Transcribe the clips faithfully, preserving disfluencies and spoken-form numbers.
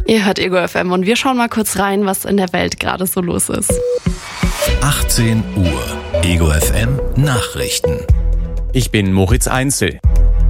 Ihr hört Ego F M und wir schauen mal kurz rein, was in der Welt gerade so los ist. achtzehn Uhr, Ego F M Nachrichten. Ich bin Moritz Einzel.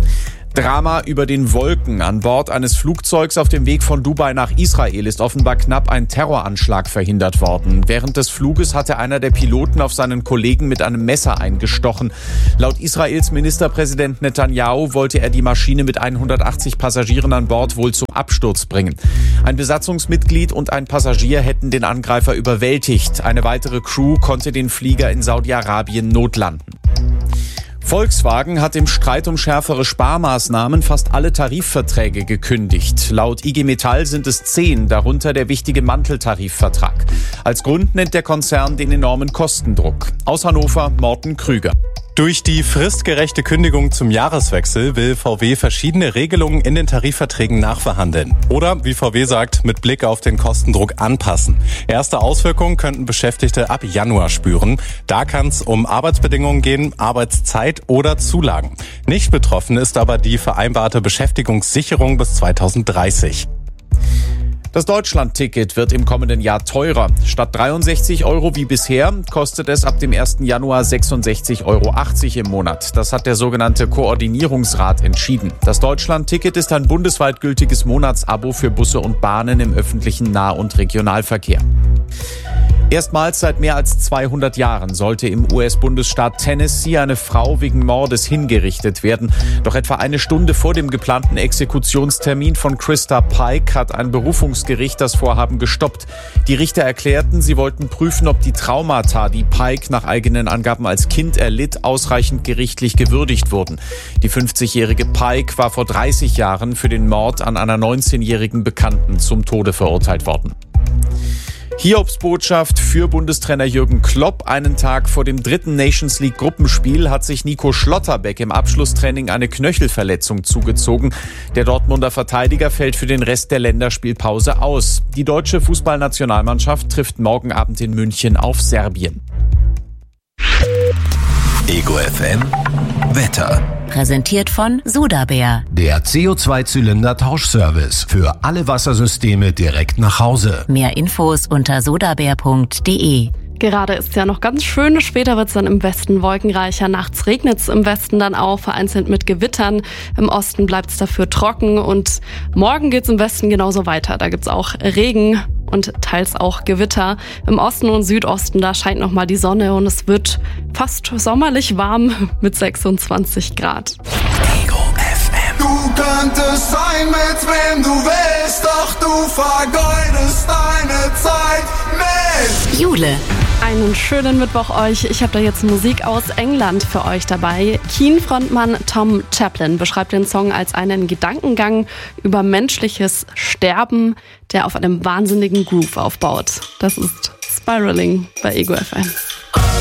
Drama über den Wolken. An Bord eines Flugzeugs auf dem Weg von Dubai nach Israel ist offenbar knapp ein Terroranschlag verhindert worden. Während des Fluges hatte einer der Piloten auf seinen Kollegen mit einem Messer eingestochen. Laut Israels Ministerpräsident Netanyahu wollte er die Maschine mit hundertachtzig Passagieren an Bord wohl zum Absturz bringen. Ein Besatzungsmitglied und ein Passagier hätten den Angreifer überwältigt. Eine weitere Crew konnte den Flieger in Saudi-Arabien notlanden. Volkswagen hat im Streit um schärfere Sparmaßnahmen fast alle Tarifverträge gekündigt. Laut I G Metall sind es zehn, darunter der wichtige Manteltarifvertrag. Als Grund nennt der Konzern den enormen Kostendruck. Aus Hannover, Morten Krüger. Durch die fristgerechte Kündigung zum Jahreswechsel will V W verschiedene Regelungen in den Tarifverträgen nachverhandeln. Oder, wie V W sagt, mit Blick auf den Kostendruck anpassen. Erste Auswirkungen könnten Beschäftigte ab Januar spüren. Da kann es um Arbeitsbedingungen gehen, Arbeitszeit oder Zulagen. Nicht betroffen ist aber die vereinbarte Beschäftigungssicherung bis zweitausenddreißig. Das Deutschland-Ticket wird im kommenden Jahr teurer. Statt dreiundsechzig Euro wie bisher kostet es ab dem ersten Januar sechsundsechzig Euro achtzig im Monat. Das hat der sogenannte Koordinierungsrat entschieden. Das Deutschland-Ticket ist ein bundesweit gültiges Monatsabo für Busse und Bahnen im öffentlichen Nah- und Regionalverkehr. Erstmals seit mehr als zweihundert Jahren sollte im U S-Bundesstaat Tennessee eine Frau wegen Mordes hingerichtet werden. Doch etwa eine Stunde vor dem geplanten Exekutionstermin von Christa Pike hat ein Berufungsgericht das Vorhaben gestoppt. Die Richter erklärten, sie wollten prüfen, ob die Traumata, die Pike nach eigenen Angaben als Kind erlitt, ausreichend gerichtlich gewürdigt wurden. Die fünfzigjährige Pike war vor dreißig Jahren für den Mord an einer neunzehnjährigen Bekannten zum Tode verurteilt worden. Hiobsbotschaft für Bundestrainer Jürgen Klopp. Einen Tag vor dem dritten Nations League Gruppenspiel hat sich Nico Schlotterbeck im Abschlusstraining eine Knöchelverletzung zugezogen. Der Dortmunder Verteidiger fällt für den Rest der Länderspielpause aus. Die deutsche Fußballnationalmannschaft trifft morgen Abend in München auf Serbien. Ego F M Wetter. Präsentiert von Sodabär. Der C O zwei Zylinder Tauschservice für alle Wassersysteme direkt nach Hause. Mehr Infos unter sodabär punkt de. Gerade ist es ja noch ganz schön, später wird es dann im Westen wolkenreicher. Nachts regnet es im Westen dann auch, vereinzelt mit Gewittern. Im Osten bleibt es dafür trocken und morgen geht es im Westen genauso weiter. Da gibt es auch Regen und teils auch Gewitter. Im Osten und Südosten, da scheint nochmal die Sonne und es wird fast sommerlich warm mit sechsundzwanzig Grad. Ego F M. Du könntest sein, mit wem du willst, doch du vergeudest deine Zeit mit Jule. Einen schönen Mittwoch euch. Ich habe da jetzt Musik aus England für euch dabei. Keen-Frontmann Tom Chaplin beschreibt den Song als einen Gedankengang über menschliches Sterben, der auf einem wahnsinnigen Groove aufbaut. Das ist Spiraling bei Ego F M.